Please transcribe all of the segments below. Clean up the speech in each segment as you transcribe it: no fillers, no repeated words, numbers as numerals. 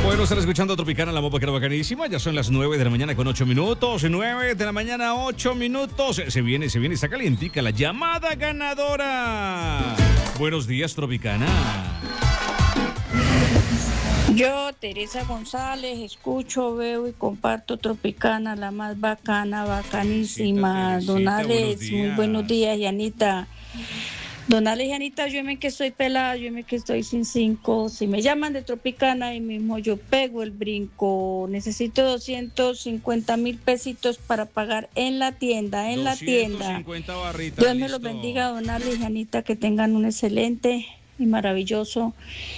Bueno, están escuchando Tropicana, la mopa que era bacanísima. Ya son las 9 de la mañana con 8 minutos. 9 de la mañana, 8 minutos. Se viene, está calientica la llamada ganadora. Buenos días, Tropicana. Yo, Teresa González, escucho, veo y comparto Tropicana, la más bacana, bacanísima. Don Alex, muy buenos días, Yanita. Don Alex y Anita, yo me que estoy pelada, yo me que estoy sin 5. Si me llaman de Tropicana ahí mismo yo pego el brinco. Necesito 250,000 pesitos para pagar en la tienda, barritas, Dios me listo. los bendiga, don Alex y Anita, que tengan un excelente y maravilloso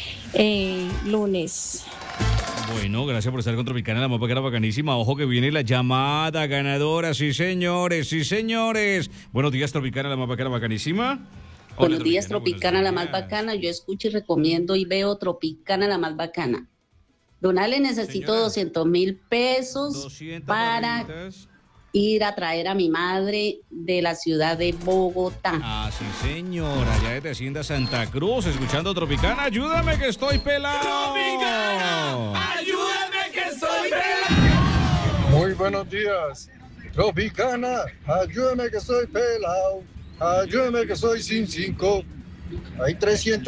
lunes. Bueno, gracias por estar con Tropicana, la mopa que era bacanísima. Ojo que viene la llamada ganadora, sí señores, sí señores. Buenos días, Tropicana, la mopa que era bacanísima. Buenos días, Tropicana, la más bacana. Yo escucho y recomiendo y veo Tropicana, la más bacana. Donale, necesito 200,000 pesos para ir a traer a mi madre de la ciudad de Bogotá. Ah, sí, señora, allá desde Hacienda Santa Cruz, escuchando Tropicana. Ayúdame que estoy pelado. Tropicana, ayúdame que estoy pelado. Muy buenos días, Tropicana, ayúdame que estoy pelado. Ayúdame que soy sin 5. Hay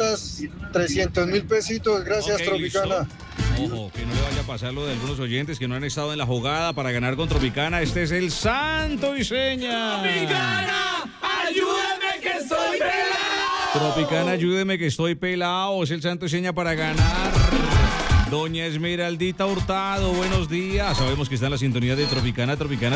300,000 pesitos. Gracias, okay, Tropicana. Listo. Ojo, que no le vaya a pasar lo de algunos oyentes que no han estado en la jugada para ganar con Tropicana. Este es el santo y seña. Tropicana, ayúdame que estoy pelado. Tropicana, ayúdeme que estoy pelado. Es el santo y seña para ganar. Doña Esmeraldita Hurtado, buenos días. Sabemos que está en la sintonía de Tropicana,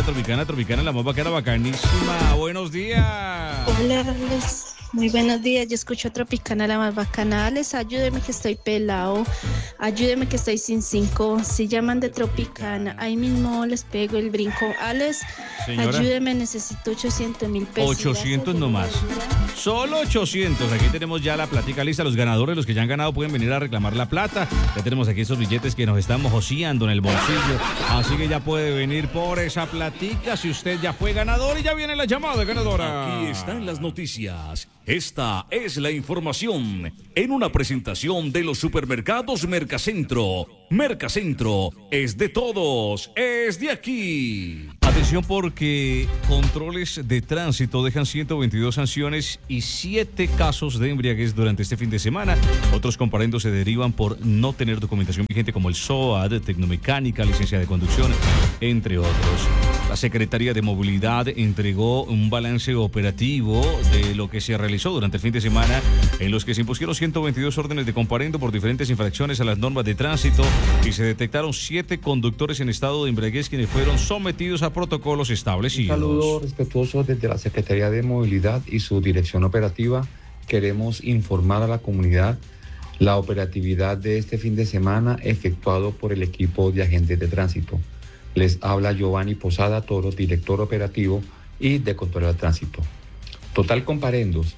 la mopa que era bacanísima. Buenos días. Hola, Alex. Muy buenos días. Yo escucho Tropicana, la más bacana. Alex, ayúdeme que estoy pelado. Ayúdeme que estoy sin 5. Si llaman de Tropicana, ahí mismo les pego el brinco. Alex, señora, ayúdeme, necesito 800,000 pesos. 800 nomás. Solo 800. Aquí tenemos ya la platica lista. Los ganadores, los que ya han ganado, pueden venir a reclamar la plata. Ya tenemos aquí esos billetes que nos están mojoseando en el bolsillo. Así que ya puede venir por esa platica si usted ya fue ganador y ya viene la llamada ganadora. Aquí están las noticias. Esta es la información en una presentación de los supermercados Mercacentro. Mercacentro es de todos, es de aquí. Atención porque controles de tránsito dejan 122 sanciones y 7 casos de embriaguez durante este fin de semana. Otros comparendos se derivan por no tener documentación vigente como el SOAD, tecnomecánica, licencia de conducción, entre otros. La Secretaría de Movilidad entregó un balance operativo de lo que se realizó durante el fin de semana, en los que se impusieron 122 órdenes de comparendo por diferentes infracciones a las normas de tránsito y se detectaron 7 conductores en estado de embriaguez quienes fueron sometidos a protocolos establecidos. Un saludo respetuoso desde la Secretaría de Movilidad y su dirección operativa. Queremos informar a la comunidad la operatividad de este fin de semana efectuado por el equipo de agentes de tránsito. Les habla Giovanni Posada Toro, director operativo y de control al tránsito. Total comparendos,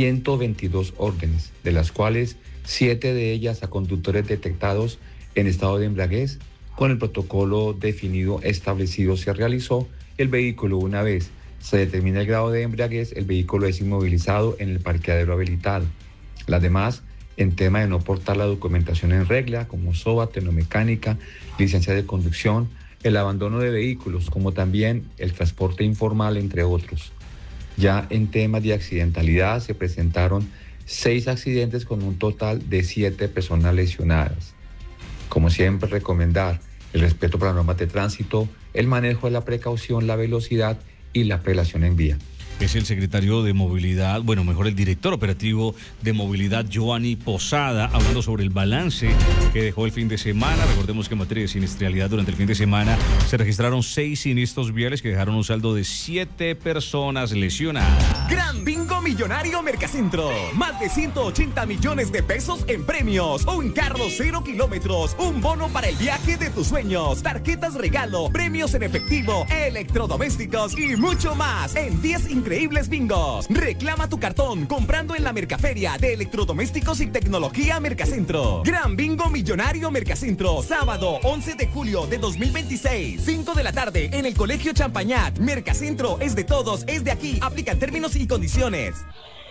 122 órdenes, de las cuales 7 de ellas a conductores detectados en estado de embriaguez. Con el protocolo definido establecido se realizó el vehículo. Una vez se determina el grado de embriaguez, el vehículo es inmovilizado en el parqueadero habilitado. Las demás, en tema de no portar la documentación en regla, como SOA, tecnomecánica, licencia de conducción, el abandono de vehículos, como también el transporte informal, entre otros. Ya en temas de accidentalidad se presentaron 6 accidentes con un total de 7 personas lesionadas. Como siempre, recomendar el respeto por las normas de tránsito, el manejo de la precaución, la velocidad y la prelación en vía. Es el secretario de Movilidad, bueno, mejor el director operativo de Movilidad, Giovanni Posada, hablando sobre el balance que dejó el fin de semana. Recordemos que en materia de siniestralidad durante el fin de semana se registraron 6 siniestros viales que dejaron un saldo de 7 personas lesionadas. Gran Bingo Millonario Mercacentro. Más de 180 millones de pesos en premios. Un carro 0 kilómetros. Un bono para el viaje de tus sueños. Tarjetas regalo. Premios en efectivo. Electrodomésticos y mucho más. En 10 increíbles bingos. Reclama tu cartón comprando en la Mercaferia de Electrodomésticos y Tecnología Mercacentro. Gran Bingo Millonario Mercacentro. Sábado 11 de julio de 2026. 5 de la tarde en el Colegio Champañat. Mercacentro es de todos, es de aquí. Aplican términos y condiciones.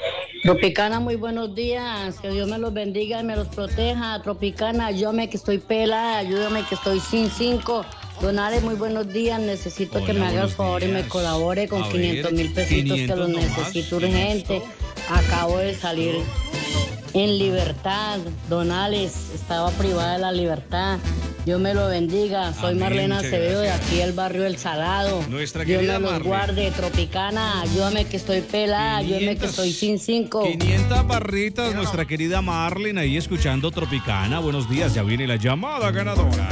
Tropicana, muy buenos días, que Dios me los bendiga y me los proteja. Tropicana, ayúdame que estoy pelada, ayúdame que estoy sin 5. Don Ale, muy buenos días, necesito que me haga el favor y me colabore con 500,000 pesitos que los necesito urgente. Acabo de salir en libertad, Don Alex, estaba privada de la libertad. Dios me lo bendiga. Soy Marlena Acevedo de aquí del barrio El Salado. Nuestra Dios querida me los Marlene. guarde. Tropicana, ayúdame que estoy pelada, ayúdame que estoy sin 5. 500 barritas, nuestra querida Marlene ahí escuchando Tropicana. Buenos días, ya viene la llamada ganadora.